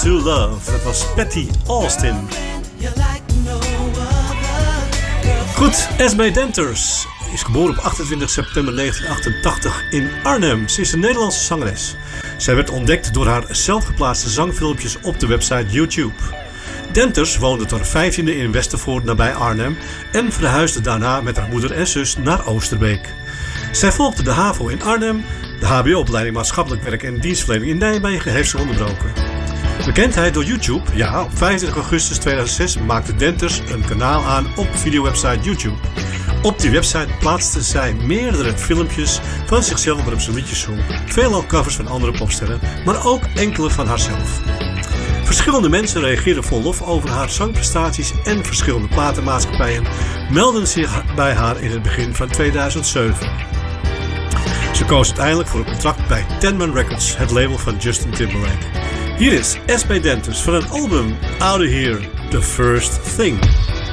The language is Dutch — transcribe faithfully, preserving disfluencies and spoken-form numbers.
to Love. Dat was Patty Austin. Goed, Esme Denters is geboren op achtentwintig september negentien achtentachtig in Arnhem. Ze is een Nederlandse zangeres. Zij werd ontdekt door haar zelfgeplaatste zangfilmpjes op de website YouTube. Denters woonde tot haar vijftiende in Westervoort nabij Arnhem en verhuisde daarna met haar moeder en zus naar Oosterbeek. Zij volgde de HAVO in Arnhem, de H B O-opleiding Maatschappelijk Werk en Dienstverlening in Nijmegen heeft ze onderbroken. Bekendheid door YouTube? Ja, op vijfentwintig augustus tweeduizend zes maakte Denters een kanaal aan op videowebsite YouTube. Op die website plaatste zij meerdere filmpjes van zichzelf waarop ze liedjes zong, veelal covers van andere popsterren, maar ook enkele van haarzelf. Verschillende mensen reageerden vol lof over haar zangprestaties en verschillende platenmaatschappijen meldden zich bij haar in het begin van tweeduizend zeven. Ze koos uiteindelijk voor een contract bij Ten Man Records, het label van Justin Timberlake. Hier is Esme Denters van het album Out of Here, The First Thing.